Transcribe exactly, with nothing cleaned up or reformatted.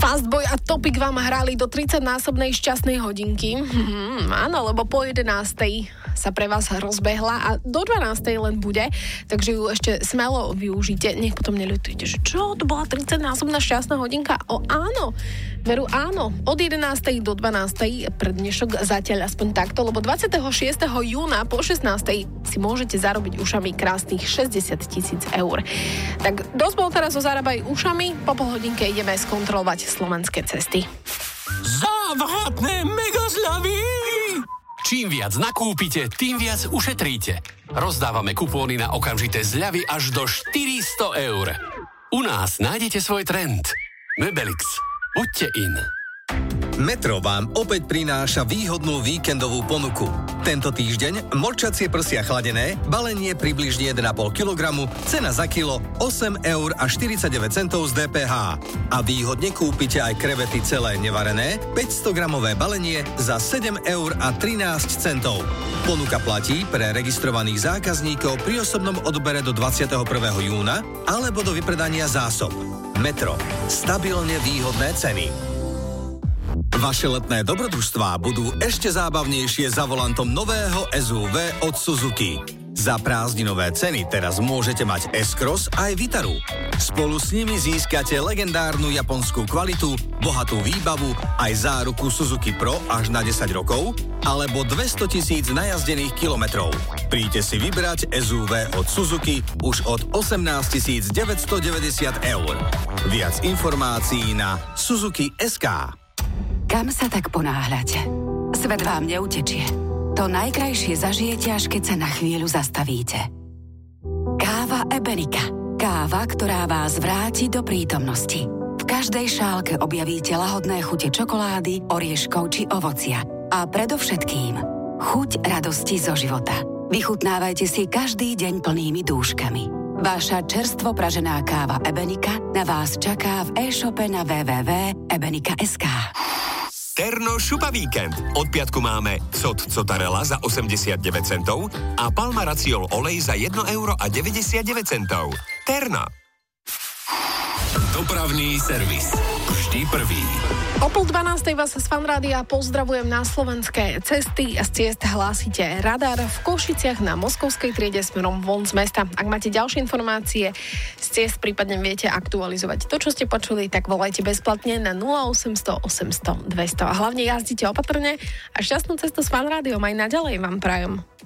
Fastboy a Topik vám hrali do tridsaťnásobnej šťastnej hodinky. Hmm, áno, lebo po jedenástej sa pre vás rozbehla a do dvanástej len bude, takže ju ešte smelo využite. Nech potom neľutujete, že čo, to bola tridsaťnásobná šťastná hodinka? O áno, veru áno. Od jedenástej do dvanástej pre dnešok zatiaľ aspoň takto, lebo dvadsiateho šiesteho júna po šestnástej si môžete zarobiť ušami krásnych šesťdesiat tisíc eur. Tak dosť bol teraz o zarábaj ušami, po pol hodinke ideme skontrolovať slovenské cesty. Závratné mega zľavy! Čím viac nakúpite, tým viac ušetríte. Rozdávame kupóny na okamžité zľavy až do štyristo eur. U nás nájdete svoj trend. Mebelix. Buďte in. Metro vám opäť prináša výhodnú víkendovú ponuku. Tento týždeň morčacie prsia chladené, balenie približne jeden a pol kilogramu, cena za kilo osem eur a štyridsaťdeväť centov z dé pé há. A výhodne kúpite aj krevety celé nevarené, päťstogramové balenie za sedem eur a trinásť centov. Ponuka platí pre registrovaných zákazníkov pri osobnom odbere do dvadsiateho prvého júna alebo do vypredania zásob. Metro. Stabilne výhodné ceny. Vaše letné dobrodružstvá budú ešte zábavnejšie za volantom nového es ú vé od Suzuki. Za prázdninové ceny teraz môžete mať S-Cross aj Vitaru. Spolu s nimi získate legendárnu japonskú kvalitu, bohatú výbavu, aj záruku Suzuki Pro až na desať rokov, alebo dvesto tisíc najazdených kilometrov. Príďte si vybrať es ú vé od Suzuki už od osemnásť tisíc deväťstodeväťdesiat eur. Viac informácií na Suzuki bodka es ká. Kam sa tak ponáhľate? Svet vám neutečie. To najkrajšie zažijete, až keď sa na chvíľu zastavíte. Káva Ebenika. Káva, ktorá vás vráti do prítomnosti. V každej šálke objavíte lahodné chute čokolády, orieškov či ovocia. A predovšetkým chuť radosti zo života. Vychutnávajte si každý deň plnými dúškami. Vaša čerstvo pražená káva Ebenika na vás čaká v e-shope na w w w bodka ebenika bodka es ká. Terno šupa víkend. Od piatku máme cot cotarela za osemdesiatdeväť centov a Palma Raciol olej za jedno euro a deväťdesiatdeväť centov. Terno. Dopravný servis. Vždy prvý. O pol dvanástej vás z Fanrádia pozdravujem na slovenské cesty. Z ciest hlásite radar v Košiciach na Moskovskej triede smerom von z mesta. Ak máte ďalšie informácie z ciest, prípadne viete aktualizovať to, čo ste počuli, tak volajte bezplatne na nula osemsto osemsto dvesto. A hlavne jazdite opatrne a šťastnú cestu s Fanrádiom aj naďalej vám prajem.